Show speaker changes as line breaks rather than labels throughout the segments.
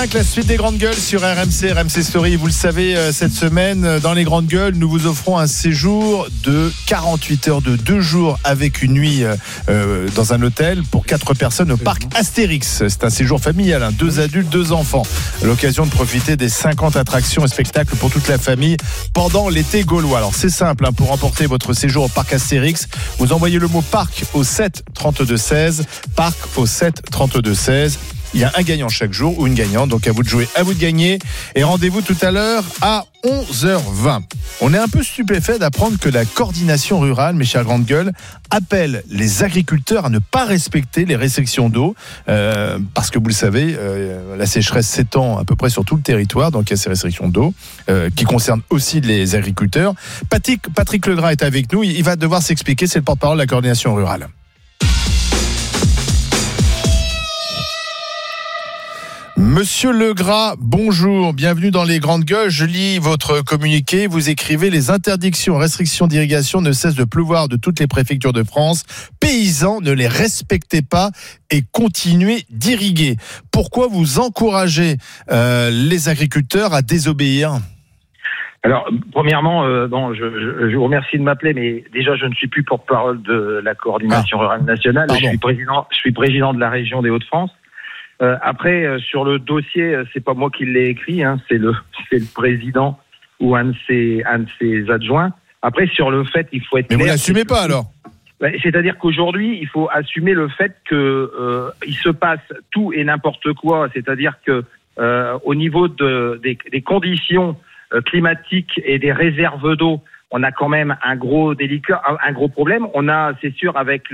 8h05, la suite des Grandes Gueules sur RMC Story. Vous le savez, cette semaine, dans les Grandes Gueules, nous vous offrons un séjour de 48 heures de 2 jours avec une nuit dans un hôtel pour 4 personnes au parc Astérix. C'est un séjour familial, 2 adultes, 2 enfants. L'occasion de profiter des 50 attractions et spectacles pour toute la famille pendant l'été gaulois. Alors c'est simple, pour remporter votre séjour au parc Astérix, vous envoyez le mot parc au 7 32 16, parc au 7 32 16. Il y a un gagnant chaque jour ou une gagnante, donc à vous de jouer, à vous de gagner. Et rendez-vous tout à l'heure à 11h20. On est un peu stupéfait d'apprendre que la coordination rurale, mes chers Grandes Gueules, appelle les agriculteurs à ne pas respecter les restrictions d'eau, parce que vous le savez, la sécheresse s'étend à peu près sur tout le territoire, donc il y a ces restrictions d'eau qui concernent aussi les agriculteurs. Patrick Legras est avec nous, il va devoir s'expliquer, c'est le porte-parole de la coordination rurale. Monsieur Legras, bonjour, bienvenue dans les Grandes Gueules. Je lis votre communiqué, vous écrivez: les interdictions, restrictions d'irrigation ne cessent de pleuvoir de toutes les préfectures de France. Paysans, ne les respectez pas et continuez d'irriguer. Pourquoi vous encouragez les agriculteurs à désobéir ?
Alors, premièrement, je vous remercie de m'appeler, mais déjà, je ne suis plus porte-parole de la coordination rurale nationale. Je suis président de la région des Hauts-de-France. Après, sur le dossier, c'est pas moi qui l'ai écrit, c'est le président ou un de ses adjoints. Après, sur le fait, il faut être clair.
Mais vous l'assumez pas alors ?
C'est-à-dire qu'aujourd'hui, il faut assumer le fait que il se passe tout et n'importe quoi. C'est-à-dire que au niveau des conditions climatiques et des réserves d'eau, on a quand même un gros problème. On a, c'est sûr, avec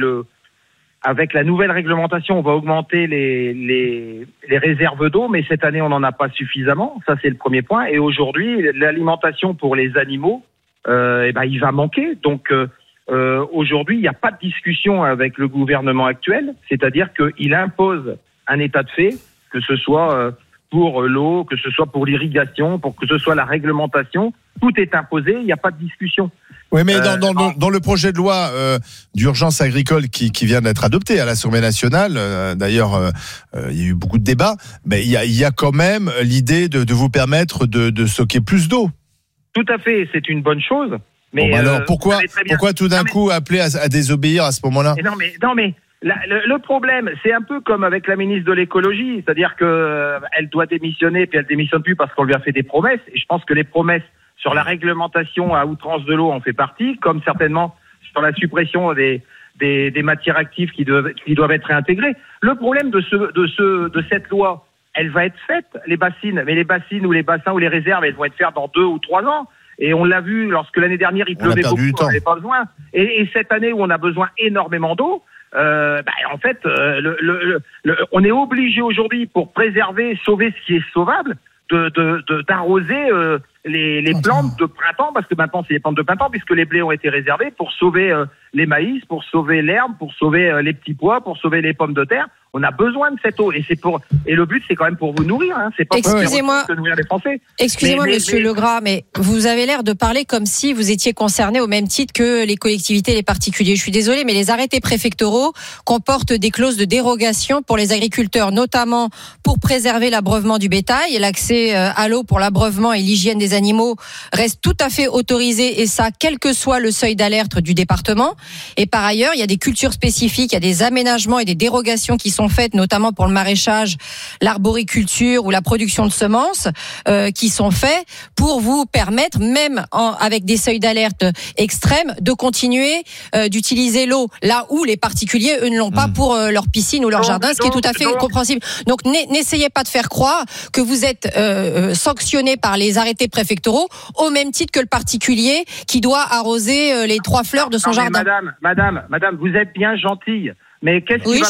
la nouvelle réglementation, on va augmenter les réserves d'eau, mais cette année, on n'en a pas suffisamment. Ça, c'est le premier point. Et aujourd'hui, l'alimentation pour les animaux, il va manquer. Donc, aujourd'hui, il n'y a pas de discussion avec le gouvernement actuel. C'est-à-dire qu'il impose un état de fait, que ce soit pour l'eau, que ce soit pour l'irrigation, que ce soit la réglementation. Tout est imposé, il n'y a pas de discussion.
Oui, mais dans le projet de loi d'urgence agricole qui vient d'être adopté à l'Assemblée nationale, d'ailleurs, il y a eu beaucoup de débats, mais il y a quand même l'idée de vous permettre de stocker plus d'eau.
Tout à fait, c'est une bonne chose. Mais
alors pourquoi tout d'un coup appeler à désobéir à ce moment-là ?
Non mais le problème, c'est un peu comme avec la ministre de l'écologie, c'est-à-dire que elle doit démissionner, puis elle démissionne plus parce qu'on lui a fait des promesses. Et je pense que les promesses sur la réglementation à outrance de l'eau en fait partie, comme certainement sur la suppression des matières actives qui doivent être réintégrées. Le problème de cette loi, elle va être faite, les bassines ou les bassins ou les réserves, elles vont être faites dans 2 ou 3 ans. Et on l'a vu lorsque l'année dernière il pleuvait beaucoup, on n'avait pas besoin. Et cette année où on a besoin énormément d'eau, en fait, on est obligé aujourd'hui, pour sauver ce qui est sauvable, d'arroser les plantes de printemps, parce que maintenant c'est les plantes de printemps, puisque les blés ont été réservés pour sauver les maïs, pour sauver l'herbe, pour sauver les petits pois, pour sauver les pommes de terre. On a besoin de cette eau, et le but c'est quand même pour vous nourrir, c'est pas pour nourrir les Français.
Excusez-moi, Monsieur Legras, mais vous avez l'air de parler comme si vous étiez concerné au même titre que les collectivités et les particuliers. Je suis désolée, mais les arrêtés préfectoraux comportent des clauses de dérogation pour les agriculteurs, notamment pour préserver l'abreuvement du bétail, et l'accès à l'eau pour l'abreuvement et l'hygiène des animaux reste tout à fait autorisé, et ça, quel que soit le seuil d'alerte du département. Et par ailleurs, il y a des cultures spécifiques, il y a des aménagements et des dérogations qui sont faites, notamment pour le maraîchage, l'arboriculture ou la production de semences, qui sont faits pour vous permettre, même avec des seuils d'alerte extrêmes, de continuer d'utiliser l'eau là où les particuliers, eux, ne l'ont pas pour leur piscine ou leur jardin, ce qui est tout à fait compréhensible. Donc n'essayez pas de faire croire que vous êtes sanctionné par les arrêtés préfectoraux au même titre que le particulier qui doit arroser les 3 fleurs de son jardin.
Madame, vous êtes bien gentille. Mais qu'est-ce qui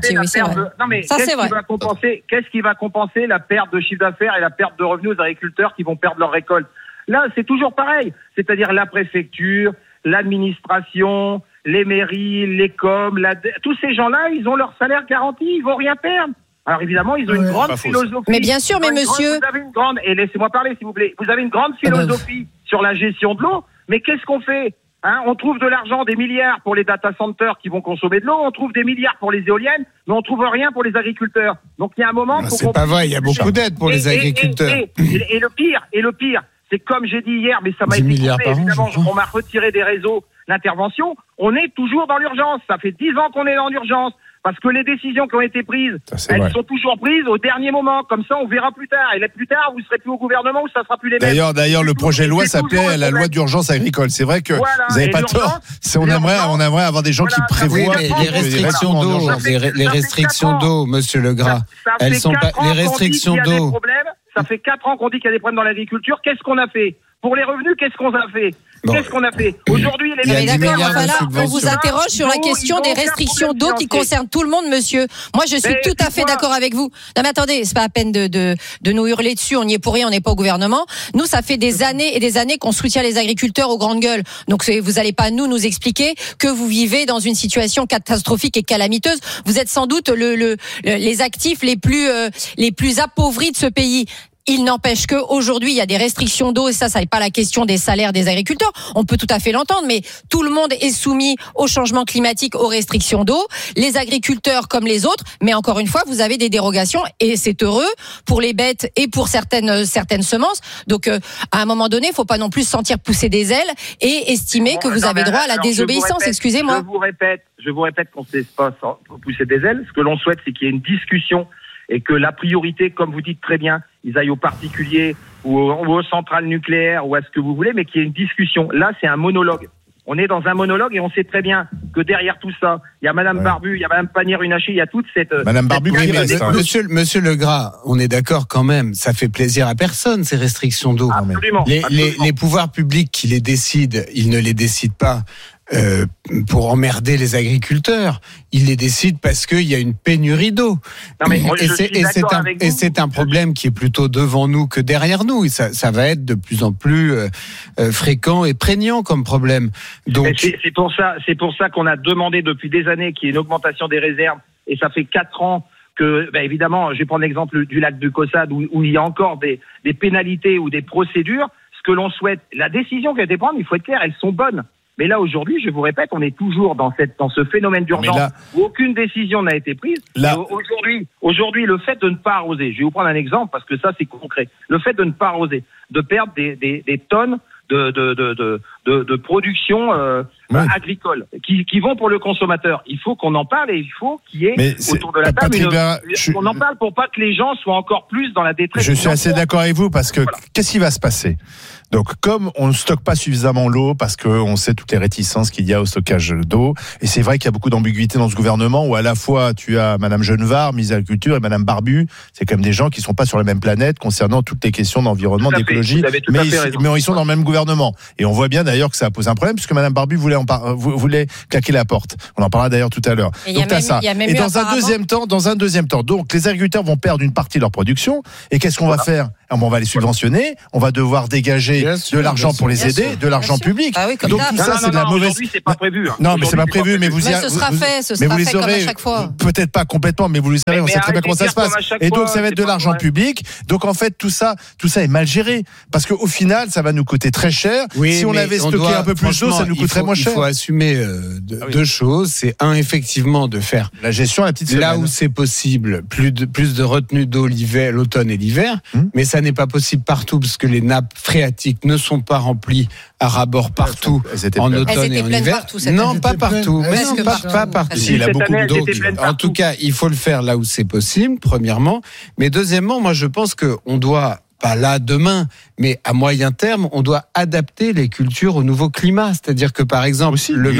va compenser la perte de chiffre d'affaires et la perte de revenus aux agriculteurs qui vont perdre leur récolte ? Là, c'est toujours pareil. C'est-à-dire la préfecture, l'administration, les mairies, les coms, tous ces gens-là, ils ont leur salaire garanti, ils vont rien perdre. Alors évidemment, ils ont une grande philosophie.
Mais bien sûr, mais monsieur...
et laissez-moi parler, s'il vous plaît. Vous avez une grande philosophie sur la gestion de l'eau, mais qu'est-ce qu'on fait ? On trouve de l'argent, des milliards pour les data centers qui vont consommer de l'eau, on trouve des milliards pour les éoliennes, mais on trouve rien pour les agriculteurs. Donc il y a un moment...
C'est pas vrai, il y a beaucoup d'aides pour les agriculteurs.
Et le pire, c'est comme j'ai dit hier, mais ça m'a été coupé, évidemment, on m'a retiré des réseaux d'intervention, on est toujours dans l'urgence. Ça fait 10 ans qu'on est dans l'urgence. Parce que les décisions qui ont été prises, elles sont toujours prises au dernier moment. Comme ça, on verra plus tard. Et là, plus tard, vous serez plus au gouvernement ou ça sera plus les mêmes.
D'ailleurs, le projet de loi s'appelait la loi d'urgence agricole. C'est vrai que vous n'avez pas tort. On aimerait avoir des gens qui prévoient
les restrictions d'eau. Les restrictions d'eau, monsieur Legras. Elles sont pas les restrictions d'eau.
Ça fait 4 ans qu'on dit qu'il y a des problèmes dans l'agriculture. Qu'est-ce qu'on a fait? Pour les revenus, qu'est-ce qu'on a fait? Qu'est-ce qu'on a fait? Aujourd'hui,
on vous interroge sur la question des restrictions d'eau qui concernent tout le monde, monsieur. Moi, je suis tout à fait d'accord avec vous. Non, mais attendez, c'est pas à peine de nous hurler dessus. On n'y est pour rien, on n'est pas au gouvernement. Nous, ça fait des années et des années qu'on soutient les agriculteurs aux grandes gueules. Donc, vous allez pas nous expliquer que vous vivez dans une situation catastrophique et calamiteuse. Vous êtes sans doute les actifs les plus appauvris de ce pays. Il n'empêche qu'aujourd'hui, il y a des restrictions d'eau, et ça n'est pas la question des salaires des agriculteurs. On peut tout à fait l'entendre, mais tout le monde est soumis au changement climatique, aux restrictions d'eau. Les agriculteurs comme les autres, mais encore une fois, vous avez des dérogations, et c'est heureux pour les bêtes et pour certaines semences. Donc, à un moment donné, il ne faut pas non plus se sentir pousser des ailes et estimer que vous avez droit à la désobéissance. Excusez-moi.
Je vous répète qu'on ne se laisse pas pousser des ailes. Ce que l'on souhaite, c'est qu'il y ait une discussion et que la priorité, comme vous dites très bien, ils aillent aux particuliers ou aux centrales nucléaires ou à ce que vous voulez, mais qu'il y ait une discussion. Là, c'est un monologue. On est dans un monologue et on sait très bien que derrière tout ça, il y a Madame Barbu, il y a Madame Pannier-Runacher, il y a toute cette...
Madame Barbu,
Monsieur Legras, on est d'accord quand même, ça fait plaisir à personne, ces restrictions d'eau.
Absolument.
Les pouvoirs publics qui les décident, ils ne les décident pas pour emmerder les agriculteurs. Ils les décident parce qu'il y a une pénurie d'eau. Et c'est un problème qui est plutôt devant nous que derrière nous. Et ça va être de plus en plus fréquent et prégnant comme problème. Donc
c'est pour ça qu'on a demandé depuis des années qu'il y ait une augmentation des réserves. Et ça fait 4 ans que, évidemment, je vais prendre l'exemple du lac du Caussade où il y a encore des pénalités ou des procédures. Ce que l'on souhaite, la décision qui a été prise, il faut être clair, elles sont bonnes. Mais là, aujourd'hui, je vous répète, on est toujours dans ce phénomène d'urgence où aucune décision n'a été prise. Aujourd'hui, le fait de ne pas arroser, je vais vous prendre un exemple parce que ça, c'est concret. Le fait de ne pas arroser, de perdre des tonnes de production agricole qui vont pour le consommateur. Il faut qu'on en parle et il faut qu'il y ait autour de la table on en parle pour pas que les gens soient encore plus dans la détresse.
Je suis assez d'accord avec vous parce que qu'est-ce qui va se passer? Donc, comme on ne stocke pas suffisamment l'eau, parce qu'on sait toutes les réticences qu'il y a au stockage d'eau, et c'est vrai qu'il y a beaucoup d'ambiguïté dans ce gouvernement où à la fois tu as Madame Genevard, ministre de l'Agriculture, et Madame Barbu, c'est quand même des gens qui ne sont pas sur la même planète concernant toutes les questions d'environnement, d'écologie, mais ils sont dans le même gouvernement. Et on voit bien d'ailleurs que ça pose un problème, puisque Madame Barbu voulait claquer la porte. On en parlera d'ailleurs tout à l'heure.
Et donc,
et dans un deuxième temps, donc les agriculteurs vont perdre une partie de leur production, et qu'est-ce qu'on va faire? On va les subventionner, on va devoir dégager de l'argent pour les aider, de l'argent public.
Ah oui,
donc tout ça, c'est de la mauvaise.
Aujourd'hui, c'est pas prévu.
Non, mais c'est pas prévu. Mais
ce sera fait comme à chaque fois.
Peut-être pas complètement, mais vous le savez, on sait très bien comment ça se passe. Et donc, ça va être de l'argent public. Donc, en fait, tout ça est mal géré. Parce qu'au final, ça va nous coûter très cher. Si on avait stocké un peu plus d'eau, ça nous coûterait moins cher.
Il faut assumer deux choses. C'est effectivement, de faire
la gestion à la petite semaine.
Là où c'est possible, plus de retenue d'eau l'automne et l'hiver. Mais ça n'est pas possible partout parce que les nappes phréatiques ne sont pas remplies à ras-bord partout en automne et en hiver. Non, pas partout. Mais non, pas partout.
Il a beaucoup d'eau.
En tout cas, il faut le faire là où c'est possible, premièrement. Mais deuxièmement, moi, je pense qu'on doit, pas là demain, mais à moyen terme, on doit adapter les cultures au nouveau climat. C'est-à-dire que, par exemple,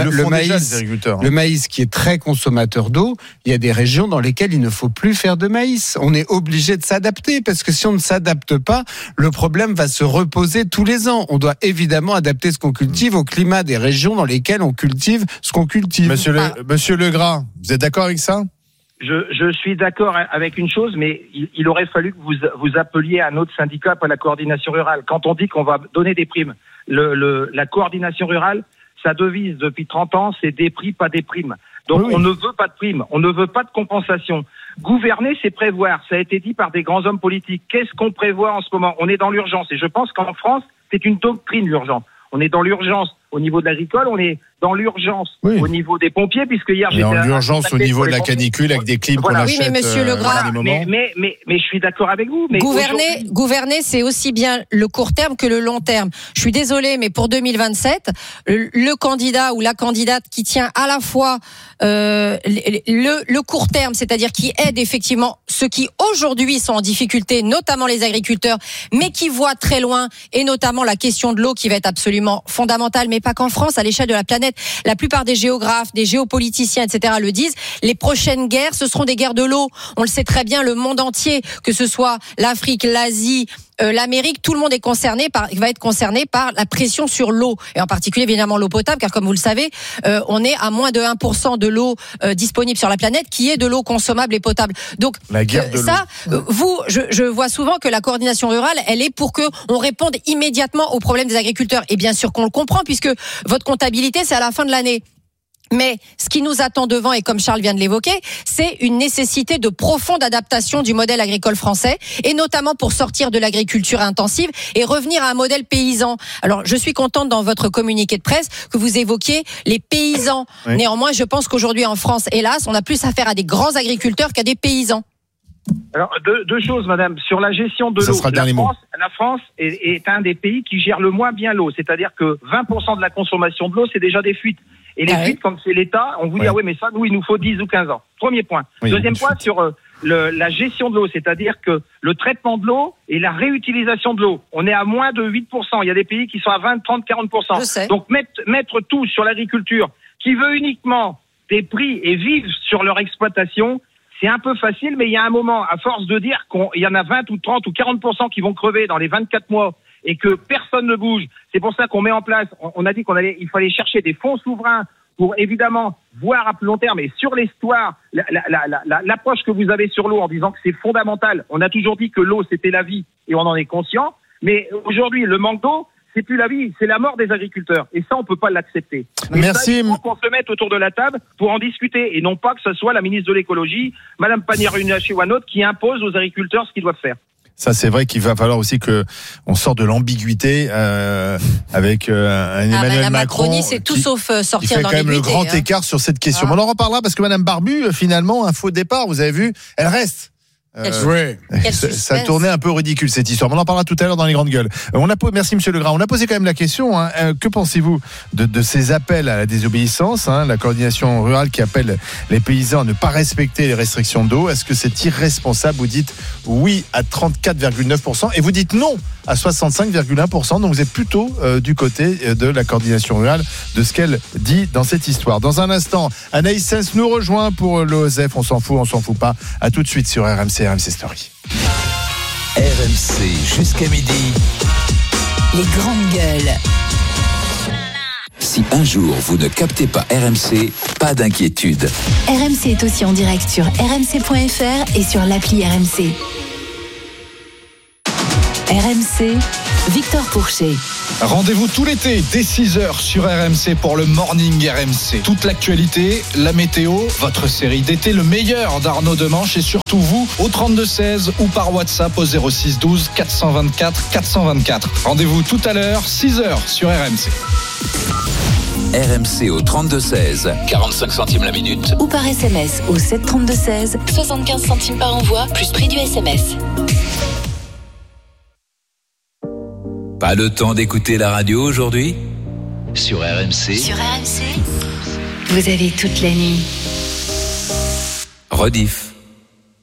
le maïs qui est très consommateur d'eau, il y a des régions dans lesquelles il ne faut plus faire de maïs. On est obligé de s'adapter parce que si on ne s'adapte pas, le problème va se reposer tous les ans. On doit évidemment adapter ce qu'on cultive au climat des régions dans lesquelles on cultive ce qu'on cultive.
Monsieur Legras, vous êtes d'accord avec ça?
Je suis d'accord avec une chose, mais il aurait fallu que vous appeliez à un autre syndicat, pas la coordination rurale. Quand on dit qu'on va donner des primes, la coordination rurale, sa devise depuis 30 ans, c'est des prix, pas des primes. Donc on ne veut pas de primes, on ne veut pas de compensation. Gouverner, c'est prévoir. Ça a été dit par des grands hommes politiques. Qu'est-ce qu'on prévoit en ce moment? On est dans l'urgence. Et je pense qu'en France, c'est une doctrine, l'urgence. On est dans l'urgence au niveau de l'agricole, on est dans l'urgence au niveau des pompiers, puisque hier
j'étais dans l'urgence au niveau de la canicule avec des clims qu'on achète.
Oui, mais monsieur Legras,
mais je suis d'accord avec vous. Mais
gouverner, c'est aussi bien le court terme que le long terme. Je suis désolée, mais pour 2027, le candidat ou la candidate qui tient à la fois le court terme, c'est-à-dire qui aide effectivement ceux qui aujourd'hui sont en difficulté, notamment les agriculteurs, mais qui voient très loin, et notamment la question de l'eau qui va être absolument fondamentale, mais pas qu'en France, à l'échelle de la planète. La plupart des géographes, des géopoliticiens, etc. le disent. Les prochaines guerres, ce seront des guerres de l'eau. On le sait très bien, le monde entier, que ce soit l'Afrique, l'Asie, l'Amérique, tout le monde va être concerné par la pression sur l'eau, et en particulier évidemment l'eau potable, car comme vous le savez, on est à moins de 1% de l'eau disponible sur la planète qui est de l'eau consommable et potable. Donc
la guerre de
l'eau. Je vois souvent que la coordination rurale, elle est pour que on réponde immédiatement aux problèmes des agriculteurs, et bien sûr qu'on le comprend, puisque votre comptabilité c'est à la fin de l'année. Mais ce qui nous attend devant, et comme Charles vient de l'évoquer, c'est une nécessité de profonde adaptation du modèle agricole français, et notamment pour sortir de l'agriculture intensive et revenir à un modèle paysan. Alors, je suis contente dans votre communiqué de presse que vous évoquiez les paysans. Oui. Néanmoins, je pense qu'aujourd'hui en France, hélas, on a plus affaire à des grands agriculteurs qu'à des paysans.
Alors, deux choses, madame. Sur la gestion de l'eau, la France est un des pays qui gère le moins bien l'eau. C'est-à-dire que 20% de la consommation de l'eau, c'est déjà des fuites. Et les fuites, comme c'est l'État, on vous dit, mais ça, nous, il nous faut 10 ou 15 ans. Premier point. Deuxième point, sur la gestion de l'eau, c'est-à-dire que le traitement de l'eau et la réutilisation de l'eau, on est à moins de 8%. Il y a des pays qui sont à 20, 30, 40%.
Je sais.
Donc, mettre tout sur l'agriculture, qui veut uniquement des prix et vivre sur leur exploitation, c'est un peu facile, mais il y a un moment, à force de dire qu'il y en a 20 ou 30 ou 40% qui vont crever dans les 24 mois et que personne ne bouge. C'est pour ça qu'on met en place, on a dit il fallait chercher des fonds souverains pour évidemment voir à plus long terme. Et sur l'histoire, l'approche que vous avez sur l'eau en disant que c'est fondamental, on a toujours dit que l'eau c'était la vie et on en est conscient, mais aujourd'hui le manque d'eau, c'est plus la vie, c'est la mort des agriculteurs. Et ça, on peut pas l'accepter.
Merci.
Ça, il faut qu'on se mette autour de la table pour en discuter. Et non pas que ce soit la ministre de l'écologie, Madame Pannier-Runacher ou un autre, qui impose aux agriculteurs ce qu'ils doivent faire.
Ça, c'est vrai qu'il va falloir aussi que on sorte de l'ambiguïté avec un Emmanuel Macron.
C'est tout sauf sortir
qui fait quand même le grand écart sur cette question. Mais on en reparlera parce que Madame Barbu, finalement, un faux départ, vous avez vu, elle reste. Ça tournait un peu ridicule cette histoire. On en parlera tout à l'heure dans les grandes gueules. Merci Monsieur Legras. On a posé quand même la question. Que pensez-vous de ces appels à la désobéissance, la coordination rurale qui appelle les paysans à ne pas respecter les restrictions d'eau? Est-ce que c'est irresponsable? Vous dites oui à 34,9% et vous dites non à 65,1%. Donc vous êtes plutôt du côté de la coordination rurale, de ce qu'elle dit dans cette histoire. Dans un instant, Anaïs Sens nous rejoint pour l'OSEF. On s'en fout pas. À tout de suite sur RMC Story.
RMC jusqu'à midi.
Les grandes gueules.
Si un jour vous ne captez pas RMC, pas d'inquiétude.
RMC est aussi en direct sur rmc.fr et sur l'appli RMC. RMC, Victor Pourchet.
Rendez-vous tout l'été dès 6h sur RMC pour le Morning RMC. Toute l'actualité, la météo, votre série d'été, le meilleur d'Arnaud Demanche et surtout vous au 32-16 ou par WhatsApp au 06 12 424 424. Rendez-vous tout à l'heure, 6h sur RMC.
RMC au 32-16, 45 centimes la minute.
Ou par SMS au 732-16, 75 centimes par envoi, plus prix du SMS.
Pas le temps d'écouter la radio aujourd'hui? Sur RMC.
Sur RMC, vous avez toute la nuit.
Rediff.